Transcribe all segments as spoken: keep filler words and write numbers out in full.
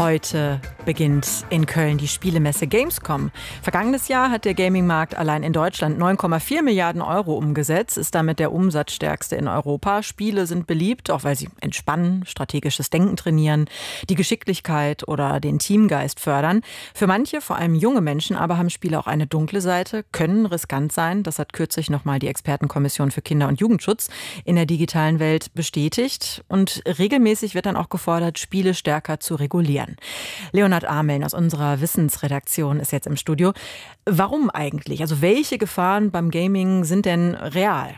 Heute beginnt in Köln die Spielemesse Gamescom. Vergangenes Jahr hat der Gaming-Markt allein in Deutschland neun Komma vier Milliarden Euro umgesetzt, ist damit der umsatzstärkste in Europa. Spiele sind beliebt, auch weil sie entspannen, strategisches Denken trainieren, die Geschicklichkeit oder den Teamgeist fördern. Für manche, vor allem junge Menschen, aber haben Spiele auch eine dunkle Seite, können riskant sein. Das hat kürzlich nochmal die Expertenkommission für Kinder- und Jugendschutz in der digitalen Welt bestätigt. Und regelmäßig wird dann auch gefordert, Spiele stärker zu regulieren. Leonhard Ameln aus unserer Wissensredaktion ist jetzt im Studio. Warum eigentlich? Also welche Gefahren beim Gaming sind denn real?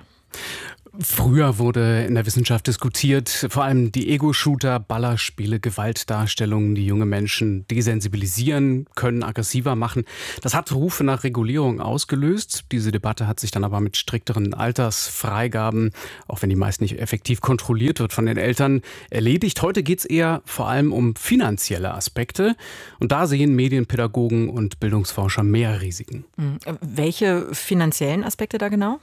Früher wurde in der Wissenschaft diskutiert, vor allem die Ego-Shooter, Ballerspiele, Gewaltdarstellungen, die junge Menschen desensibilisieren können, aggressiver machen. Das hat Rufe nach Regulierung ausgelöst. Diese Debatte hat sich dann aber mit strikteren Altersfreigaben, auch wenn die meist nicht effektiv kontrolliert wird von den Eltern, erledigt. Heute geht es eher vor allem um finanzielle Aspekte. Und da sehen Medienpädagogen und Bildungsforscher mehr Risiken. Welche finanziellen Aspekte da genau?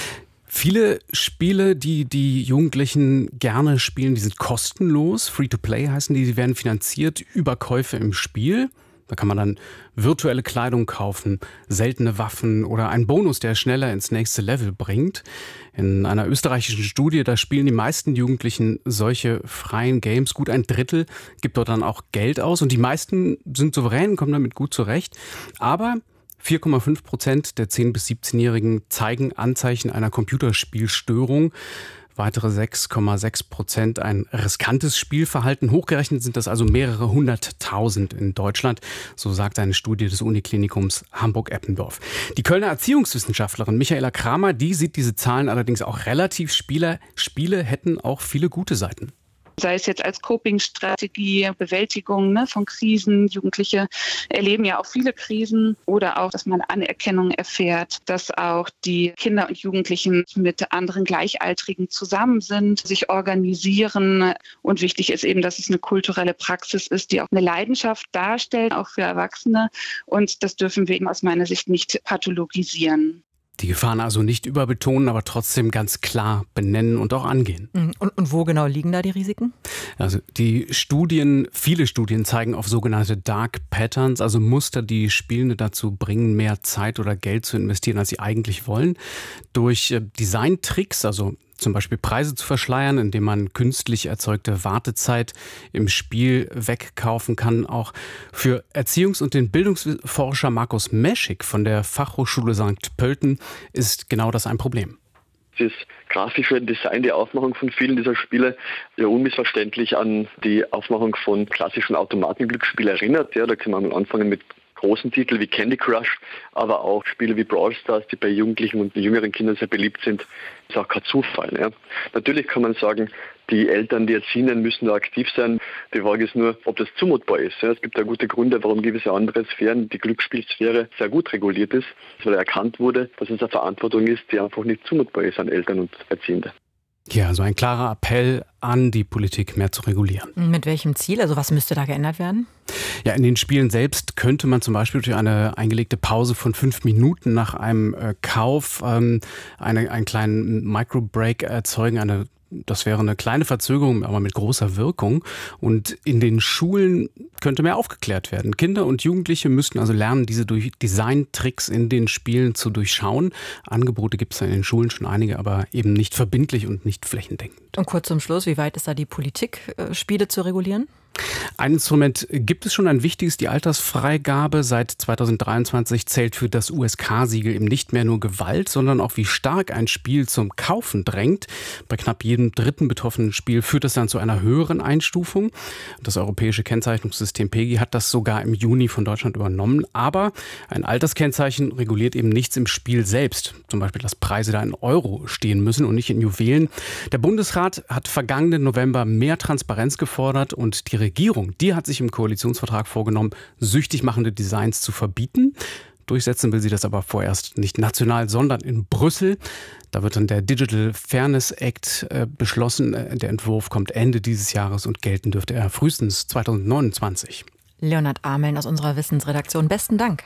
Viele Spiele, die die Jugendlichen gerne spielen, die sind kostenlos. Free-to-play heißen die, die werden finanziert über Käufe im Spiel. Da kann man dann virtuelle Kleidung kaufen, seltene Waffen oder einen Bonus, der schneller ins nächste Level bringt. In einer österreichischen Studie, da spielen die meisten Jugendlichen solche freien Games. Gut ein Drittel gibt dort dann auch Geld aus und die meisten sind souverän, kommen damit gut zurecht. Aber vier Komma fünf Prozent der zehn- bis siebzehnjährigen zeigen Anzeichen einer Computerspielstörung. Weitere sechs Komma sechs Prozent ein riskantes Spielverhalten. Hochgerechnet sind das also mehrere hunderttausend in Deutschland, so sagt eine Studie des Uniklinikums Hamburg-Eppendorf. Die Kölner Erziehungswissenschaftlerin Michaela Kramer, die sieht diese Zahlen allerdings auch relativ. Spieler, Spiele hätten auch viele gute Seiten. Sei es jetzt als Coping-Strategie, Bewältigung ne, von Krisen. Jugendliche erleben ja auch viele Krisen oder auch, dass man Anerkennung erfährt, dass auch die Kinder und Jugendlichen mit anderen Gleichaltrigen zusammen sind, sich organisieren. Und wichtig ist eben, dass es eine kulturelle Praxis ist, die auch eine Leidenschaft darstellt, auch für Erwachsene. Und das dürfen wir eben aus meiner Sicht nicht pathologisieren. Die Gefahren also nicht überbetonen, aber trotzdem ganz klar benennen und auch angehen. Und, und wo genau liegen da die Risiken? Also die Studien, viele Studien zeigen auf sogenannte Dark Patterns, also Muster, die Spielende dazu bringen, mehr Zeit oder Geld zu investieren, als sie eigentlich wollen. Durch Designtricks, also zum Beispiel Preise zu verschleiern, indem man künstlich erzeugte Wartezeit im Spiel wegkaufen kann. Auch für Erziehungs- und den Bildungsforscher Markus Meschig von der Fachhochschule Sankt Pölten ist genau das ein Problem. Das grafische Design, die Aufmachung von vielen dieser Spiele ja unmissverständlich an die Aufmachung von klassischen Automatenglücksspielen erinnert. Ja, da kann man mal anfangen mit großen Titeln wie Candy Crush, aber auch Spiele wie Brawl Stars, die bei Jugendlichen und jüngeren Kindern sehr beliebt sind, ist auch kein Zufall. Ja. Natürlich kann man sagen, die Eltern, die Erziehenden müssen da aktiv sein. Die Frage ist nur, ob das zumutbar ist. Ja. Es gibt ja gute Gründe, warum gewisse andere Sphären, die Glücksspielsphäre, sehr gut reguliert ist, weil erkannt wurde, dass es eine Verantwortung ist, die einfach nicht zumutbar ist an Eltern und Erziehende. Ja, so ein klarer Appell an die Politik, mehr zu regulieren. Mit welchem Ziel? Also was müsste da geändert werden? Ja, in den Spielen selbst könnte man zum Beispiel durch eine eingelegte Pause von fünf Minuten nach einem äh, Kauf ähm, eine, einen kleinen Microbreak erzeugen, eine Das wäre eine kleine Verzögerung, aber mit großer Wirkung. Und in den Schulen könnte mehr aufgeklärt werden. Kinder und Jugendliche müssten also lernen, diese durch Designtricks in den Spielen zu durchschauen. Angebote gibt es in den Schulen schon einige, aber eben nicht verbindlich und nicht flächendeckend. Und kurz zum Schluss, wie weit ist da die Politik, Spiele zu regulieren? Ein Instrument gibt es schon, ein wichtiges, die Altersfreigabe. Seit zweitausenddreiundzwanzig zählt für das U S K-Siegel eben nicht mehr nur Gewalt, sondern auch wie stark ein Spiel zum Kaufen drängt. Bei knapp jedem dritten betroffenen Spiel führt es dann zu einer höheren Einstufung. Das europäische Kennzeichnungssystem P E G I hat das sogar im Juni von Deutschland übernommen. Aber ein Alterskennzeichen reguliert eben nichts im Spiel selbst. Zum Beispiel, dass Preise da in Euro stehen müssen und nicht in Juwelen. Der Bundesrat hat vergangenen November mehr Transparenz gefordert und die Regierung, die hat sich im Koalitionsvertrag vorgenommen, süchtig machende Designs zu verbieten. Durchsetzen will sie das aber vorerst nicht national, sondern in Brüssel. Da wird dann der Digital Fairness Act äh, beschlossen. Der Entwurf kommt Ende dieses Jahres und gelten dürfte er frühestens zweitausendneunundzwanzig. Leonhard Ameln aus unserer Wissensredaktion. Besten Dank.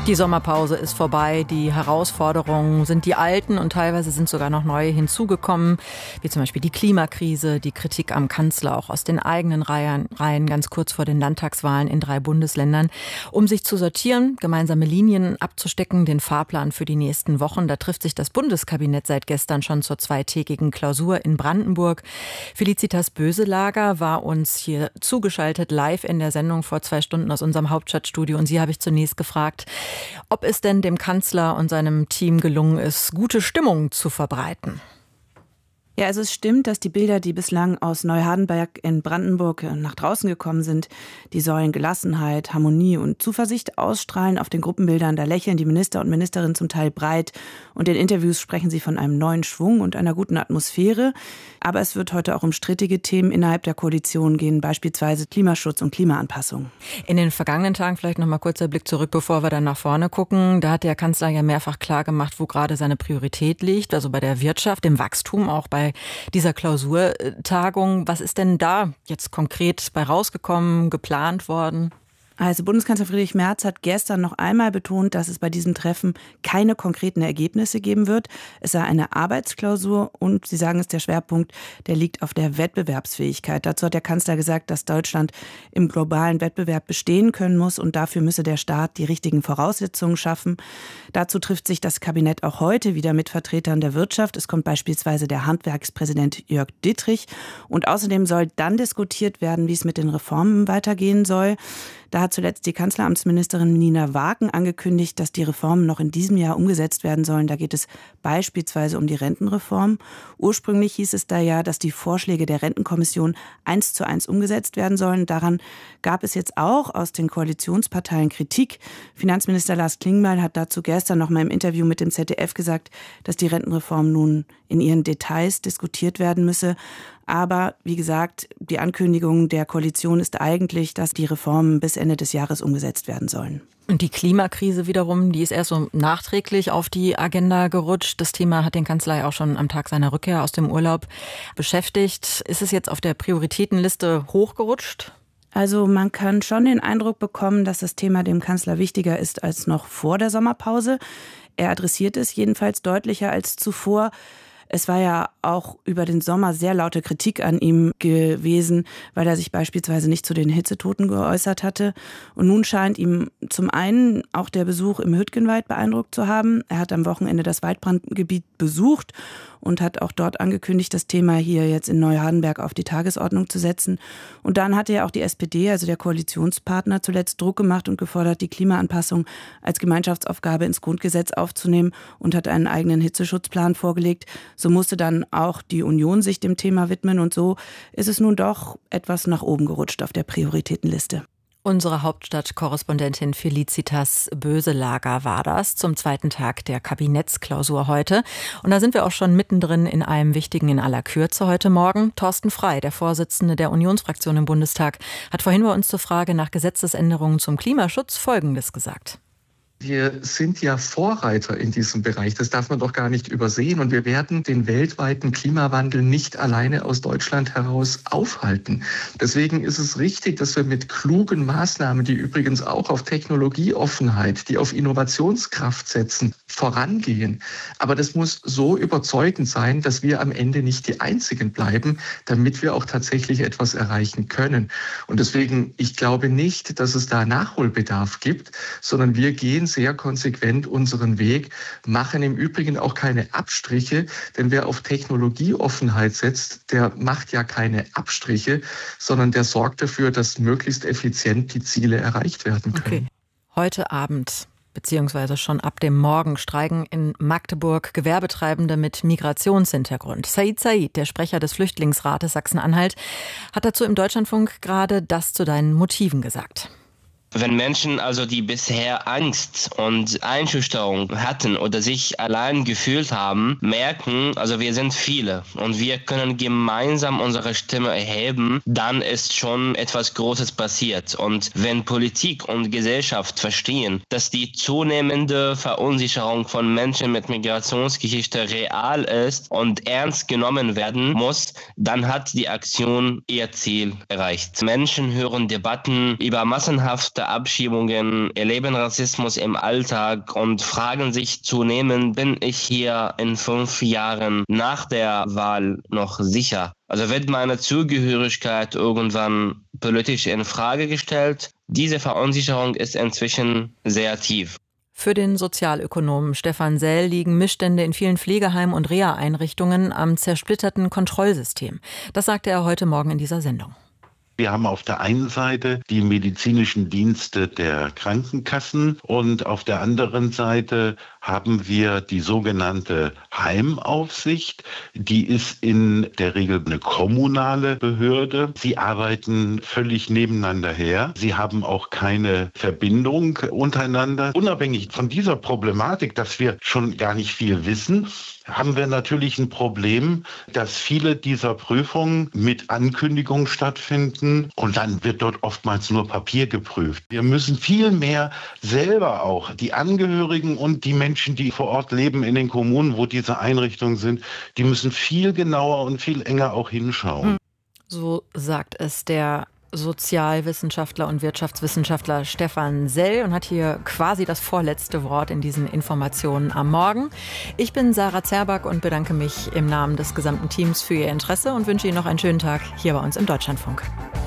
Die Sommerpause ist vorbei, die Herausforderungen sind die alten und teilweise sind sogar noch neue hinzugekommen, wie zum Beispiel die Klimakrise, die Kritik am Kanzler, auch aus den eigenen Reihen, Reihen ganz kurz vor den Landtagswahlen in drei Bundesländern. Um sich zu sortieren, gemeinsame Linien abzustecken, den Fahrplan für die nächsten Wochen, da trifft sich das Bundeskabinett seit gestern schon zur zweitägigen Klausur in Brandenburg. Felicitas Böselager war uns hier zugeschaltet, live in der Sendung vor zwei Stunden aus unserem Hauptstadtstudio und sie habe ich zunächst gefragt, ob es denn dem Kanzler und seinem Team gelungen ist, gute Stimmung zu verbreiten. Ja, also es stimmt, dass die Bilder, die bislang aus Neuhardenberg in Brandenburg nach draußen gekommen sind, die sollen Gelassenheit, Harmonie und Zuversicht ausstrahlen. Auf den Gruppenbildern, da lächeln die Minister und Ministerinnen zum Teil breit und in Interviews sprechen sie von einem neuen Schwung und einer guten Atmosphäre. Aber es wird heute auch um strittige Themen innerhalb der Koalition gehen, beispielsweise Klimaschutz und Klimaanpassung. In den vergangenen Tagen, vielleicht noch mal kurz der Blick zurück, bevor wir dann nach vorne gucken, da hat der Kanzler ja mehrfach klar gemacht, wo gerade seine Priorität liegt, also bei der Wirtschaft, dem Wachstum, auch bei dieser Klausurtagung. Was ist denn da jetzt konkret bei rausgekommen, geplant worden? Also Bundeskanzler Friedrich Merz hat gestern noch einmal betont, dass es bei diesem Treffen keine konkreten Ergebnisse geben wird. Es sei eine Arbeitsklausur und Sie sagen es, der Schwerpunkt, der liegt auf der Wettbewerbsfähigkeit. Dazu hat der Kanzler gesagt, dass Deutschland im globalen Wettbewerb bestehen können muss und dafür müsse der Staat die richtigen Voraussetzungen schaffen. Dazu trifft sich das Kabinett auch heute wieder mit Vertretern der Wirtschaft. Es kommt beispielsweise der Handwerkspräsident Jörg Dittrich und außerdem soll dann diskutiert werden, wie es mit den Reformen weitergehen soll. Da hat zuletzt die Kanzleramtsministerin Nina Wagen angekündigt, dass die Reformen noch in diesem Jahr umgesetzt werden sollen. Da geht es beispielsweise um die Rentenreform. Ursprünglich hieß es da ja, dass die Vorschläge der Rentenkommission eins zu eins umgesetzt werden sollen. Daran gab es jetzt auch aus den Koalitionsparteien Kritik. Finanzminister Lars Klingbeil hat dazu gestern noch mal im Interview mit dem Z D F gesagt, dass die Rentenreform nun in ihren Details diskutiert werden müsse. Aber wie gesagt, die Ankündigung der Koalition ist eigentlich, dass die Reformen bis Ende des Jahres umgesetzt werden sollen. Und die Klimakrise wiederum, die ist erst so nachträglich auf die Agenda gerutscht. Das Thema hat den Kanzler ja auch schon am Tag seiner Rückkehr aus dem Urlaub beschäftigt. Ist es jetzt auf der Prioritätenliste hochgerutscht? Also man kann schon den Eindruck bekommen, dass das Thema dem Kanzler wichtiger ist als noch vor der Sommerpause. Er adressiert es jedenfalls deutlicher als zuvor. Es war ja auch über den Sommer sehr laute Kritik an ihm gewesen, weil er sich beispielsweise nicht zu den Hitzetoten geäußert hatte. Und nun scheint ihm zum einen auch der Besuch im Hüttgenwald beeindruckt zu haben. Er hat am Wochenende das Waldbrandgebiet besucht und hat auch dort angekündigt, das Thema hier jetzt in Neuhardenberg auf die Tagesordnung zu setzen. Und dann hatte ja auch die S P D, also der Koalitionspartner, zuletzt Druck gemacht und gefordert, die Klimaanpassung als Gemeinschaftsaufgabe ins Grundgesetz aufzunehmen und hat einen eigenen Hitzeschutzplan vorgelegt. So musste dann auch die Union sich dem Thema widmen und so ist es nun doch etwas nach oben gerutscht auf der Prioritätenliste. Unsere Hauptstadtkorrespondentin Felicitas Böselager war das zum zweiten Tag der Kabinettsklausur heute. Und da sind wir auch schon mittendrin in einem wichtigen in aller Kürze heute Morgen. Thorsten Frey, der Vorsitzende der Unionsfraktion im Bundestag, hat vorhin bei uns zur Frage nach Gesetzesänderungen zum Klimaschutz Folgendes gesagt. Wir sind ja Vorreiter in diesem Bereich, das darf man doch gar nicht übersehen. Und wir werden den weltweiten Klimawandel nicht alleine aus Deutschland heraus aufhalten. Deswegen ist es richtig, dass wir mit klugen Maßnahmen, die übrigens auch auf Technologieoffenheit, die auf Innovationskraft setzen, vorangehen. Aber das muss so überzeugend sein, dass wir am Ende nicht die Einzigen bleiben, damit wir auch tatsächlich etwas erreichen können. Und deswegen, ich glaube nicht, dass es da Nachholbedarf gibt, sondern wir gehen sehr konsequent unseren Weg, machen im Übrigen auch keine Abstriche, denn wer auf Technologieoffenheit setzt, der macht ja keine Abstriche, sondern der sorgt dafür, dass möglichst effizient die Ziele erreicht werden können. Okay. Heute Abend beziehungsweise schon ab dem Morgen streiken in Magdeburg Gewerbetreibende mit Migrationshintergrund. Said Said, der Sprecher des Flüchtlingsrates Sachsen-Anhalt, hat dazu im Deutschlandfunk gerade das zu deinen Motiven gesagt. Wenn Menschen also, die bisher Angst und Einschüchterung hatten oder sich allein gefühlt haben, merken, also wir sind viele und wir können gemeinsam unsere Stimme erheben, dann ist schon etwas Großes passiert. Und wenn Politik und Gesellschaft verstehen, dass die zunehmende Verunsicherung von Menschen mit Migrationsgeschichte real ist und ernst genommen werden muss, dann hat die Aktion ihr Ziel erreicht. Menschen hören Debatten über massenhafte viele Abschiebungen, erleben Rassismus im Alltag und fragen sich zunehmend, bin ich hier in fünf Jahren nach der Wahl noch sicher? Also wird meine Zugehörigkeit irgendwann politisch in Frage gestellt? Diese Verunsicherung ist inzwischen sehr tief. Für den Sozialökonomen Stefan Sell liegen Missstände in vielen Pflegeheimen und Reha-Einrichtungen am zersplitterten Kontrollsystem. Das sagte er heute Morgen in dieser Sendung. Wir haben auf der einen Seite die medizinischen Dienste der Krankenkassen und auf der anderen Seite haben wir die sogenannte Heimaufsicht. Die ist in der Regel eine kommunale Behörde. Sie arbeiten völlig nebeneinander her. Sie haben auch keine Verbindung untereinander. Unabhängig von dieser Problematik, dass wir schon gar nicht viel wissen, haben wir natürlich ein Problem, dass viele dieser Prüfungen mit Ankündigung stattfinden und dann wird dort oftmals nur Papier geprüft. Wir müssen viel mehr selber auch die Angehörigen und die Menschen, die vor Ort leben in den Kommunen, wo diese Einrichtungen sind, die müssen viel genauer und viel enger auch hinschauen. So sagt es der Sozialwissenschaftler und Wirtschaftswissenschaftler Stefan Sell und hat hier quasi das vorletzte Wort in diesen Informationen am Morgen. Ich bin Sarah Zerback und bedanke mich im Namen des gesamten Teams für Ihr Interesse und wünsche Ihnen noch einen schönen Tag hier bei uns im Deutschlandfunk.